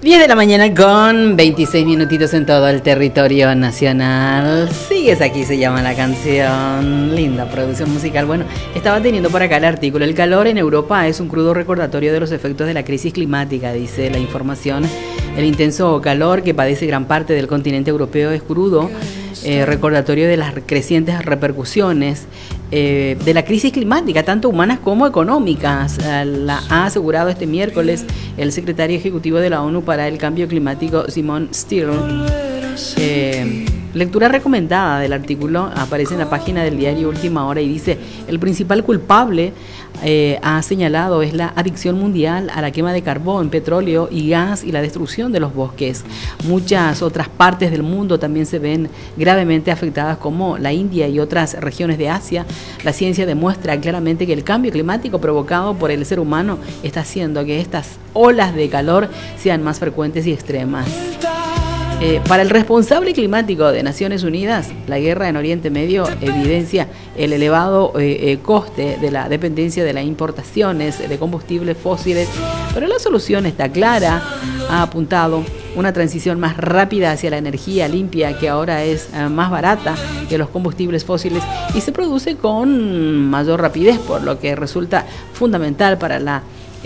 10 de la mañana con 26 minutitos en todo el territorio nacional. Sigues aquí, se llama la canción. Linda producción musical. Bueno, estaba teniendo por acá el artículo. El calor en Europa es un crudo recordatorio de los efectos de la crisis climática, dice la información. El intenso calor que padece gran parte del continente europeo es crudo recordatorio de las crecientes repercusiones de la crisis climática, tanto humanas como económicas. La ha asegurado este miércoles el secretario ejecutivo de la ONU para el Cambio Climático, Simon Still. Lectura recomendada del artículo aparece en la página del diario Última Hora y dice: el principal culpable, ha señalado, es la adicción mundial a la quema de carbón, petróleo y gas y la destrucción de los bosques. Muchas otras partes del mundo también se ven gravemente afectadas, como la India y otras regiones de Asia. La ciencia demuestra claramente que el cambio climático provocado por el ser humano está haciendo que estas olas de calor sean más frecuentes y extremas. Para el responsable climático de Naciones Unidas, la guerra en Oriente Medio evidencia el elevado coste de la dependencia de las importaciones de combustibles fósiles, pero la solución está clara. Ha apuntado una transición más rápida hacia la energía limpia, que ahora es más barata que los combustibles fósiles y se produce con mayor rapidez, por lo que resulta fundamental para la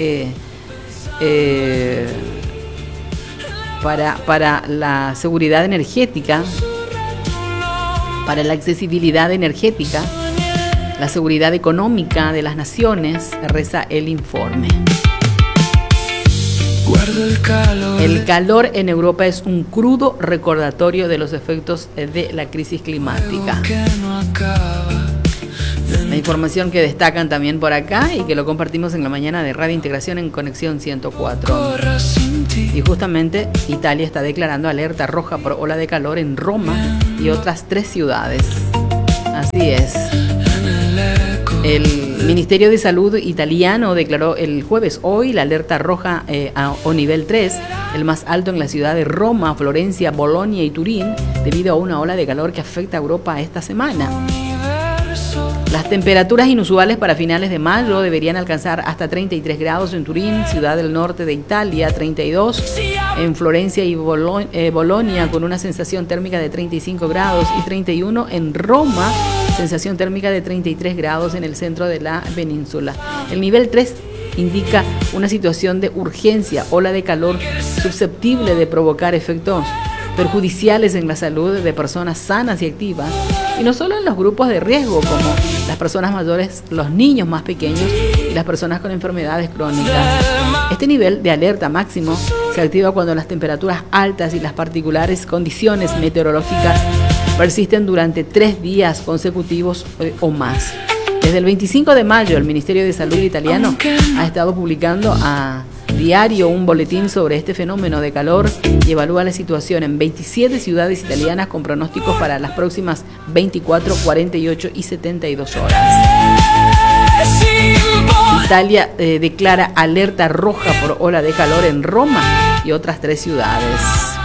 para la seguridad energética, para la accesibilidad energética, la seguridad económica de las naciones, reza el informe. El calor en Europa es un crudo recordatorio de los efectos de la crisis climática. La información que destacan también por acá y que lo compartimos en la mañana de Radio Integración en Conexión 104. Y justamente Italia está declarando alerta roja por ola de calor en Roma y otras 3 ciudades. Así es. El Ministerio de Salud italiano declaró el jueves hoy la alerta roja o nivel 3, el más alto en la ciudad de Roma, Florencia, Bolonia y Turín, debido a una ola de calor que afecta a Europa esta semana. Las temperaturas inusuales para finales de mayo deberían alcanzar hasta 33 grados en Turín, ciudad del norte de Italia, 32 en Florencia y Bolonia, con una sensación térmica de 35 grados, y 31 en Roma, sensación térmica de 33 grados en el centro de la península. El nivel 3 indica una situación de urgencia, ola de calor susceptible de provocar efectos perjudiciales en la salud de personas sanas y activas, y no solo en los grupos de riesgo como las personas mayores, los niños más pequeños y las personas con enfermedades crónicas. Este nivel de alerta máximo se activa cuando las temperaturas altas y las particulares condiciones meteorológicas persisten durante 3 días consecutivos o más. Desde el 25 de mayo, el Ministerio de Salud italiano ha estado publicando a diario un boletín sobre este fenómeno de calor y evalúa la situación en 27 ciudades italianas con pronósticos para las próximas 24, 48 y 72 horas. Italia declara alerta roja por ola de calor en Roma y otras 3 ciudades.